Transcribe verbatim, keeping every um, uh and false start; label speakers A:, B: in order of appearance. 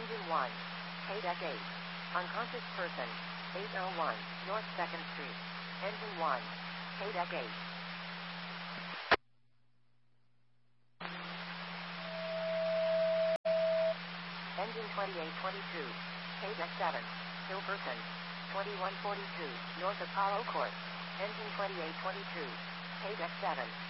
A: Engine one. K-Deck eight. Unconscious person. eight oh one, North second Street. Engine one. K-Deck eight. Engine twenty-eight twenty-two. K-Deck seven. Still person. twenty-one forty-two, North Apollo Court. Engine twenty-eight twenty-two. K-Deck seven.